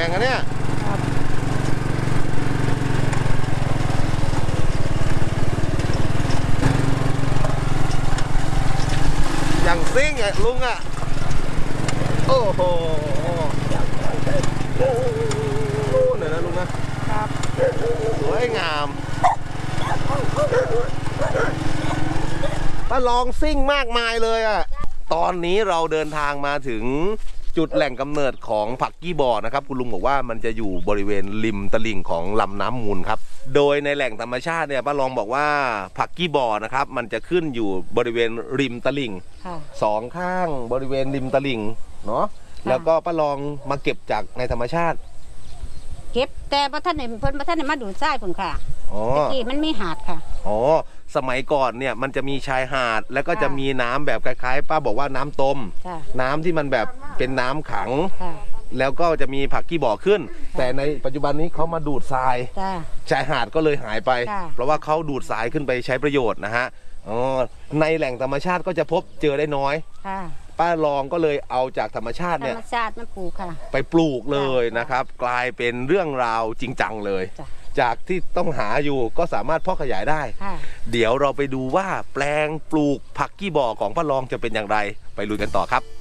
งอะเนี่ยอย่างซิ่งอะลุงอะโอ้โหเดี๋ยวนะลุงนะครับสวยงามมาลองซิ่งมากมายเลยอะตอนนี้เราเดินทางมาถึงจุดแหล่งกำเนิดของผักกี้บอนะครับคุณลุงบอกว่ามันจะอยู่บริเวณริมตลิ่งของลำน้ำมูลครับโดยในแหล่งธรรมชาติเนี่ยป้าลองบอกว่าผักกี้บอนะครับมันจะขึ้นอยู่บริเวณริมตลิ่งสองข้างบริเวณริมตลิ่งเนาะแล้วก็ป้าลองมาเก็บจากในธรรมชาติเก็บแต่พระท่านเพิ่นพระท่านมาดูดทรายผมค่ะอ๋อตะกี้มันมีหาดค่ะอ๋อสมัยก่อนเนี่ยมันจะมีชายหาดแล้วก็จะมีน้ำแบบคล้ายๆป้าบอกว่าน้ำต้มน้ำที่มันแบบเป็นน้ำขังแล้วก็จะมีผักกี้บ่อขึ้นแต่ในปัจจุบันนี้เขามาดูดทรายชายหาดก็เลยหายไปเพราะว่าเขาดูดทรายขึ้นไปใช้ประโยชน์นะฮะอ๋อในแหล่งธรรมชาติก็จะพบเจอได้น้อยป้าลองก็เลยเอาจากธรรมชาติเนี่ยธรรมชาติมาปลูกค่ะไปปลูกเลยนะครับกลายเป็นเรื่องราวจริงจังเลยจากที่ต้องหาอยู่ก็สามารถเพาะขยายได้เดี๋ยวเราไปดูว่าแปลงปลูกผักกี้บ่อของป้าลองจะเป็นอย่างไรไปลุยกันต่อครับ